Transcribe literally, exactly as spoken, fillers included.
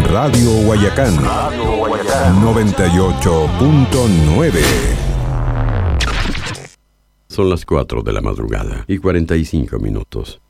Radio Guayacán, noventa y ocho punto nueve. Son las cuatro de la madrugada y cuarenta y cinco minutos.